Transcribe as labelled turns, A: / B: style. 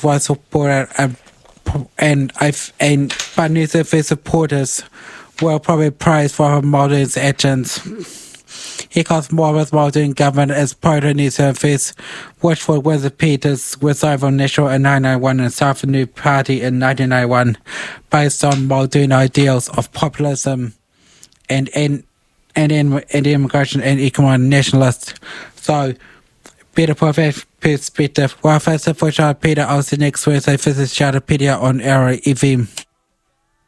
A: was supported and Panizer's supporters were probably praised for Muldoon's actions. He caused more with Muldoon government as pro-Tunisia face, which would with Peters resign from National in 1991 and start a new party in 1991 based on Muldoon ideals of populism and immigration and economic nationalist. So, Peter perspective. Well, first of all, Peter, I'll see next Wednesday, Physics Charterpedia on Era EV.